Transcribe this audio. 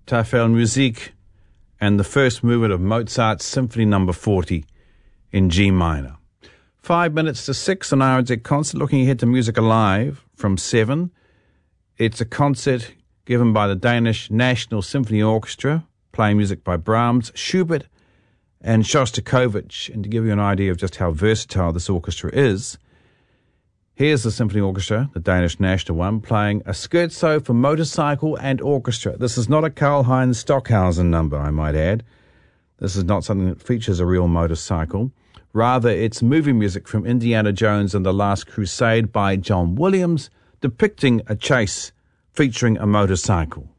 Tafel Musik, and the first movement of Mozart's Symphony No. 40 in G minor. 5 minutes to 6 on RNZ Concert. Looking ahead to Music Alive from 7. It's a concert given by the Danish National Symphony Orchestra, playing music by Brahms, Schubert, and Shostakovich. And to give you an idea of just how versatile this orchestra is, here's the Symphony Orchestra, the Danish national one, playing a scherzo for motorcycle and orchestra. This is not a Karl-Heinz Stockhausen number, I might add. This is not something that features a real motorcycle. Rather, it's movie music from Indiana Jones and the Last Crusade by John Williams, depicting a chase featuring a motorcycle.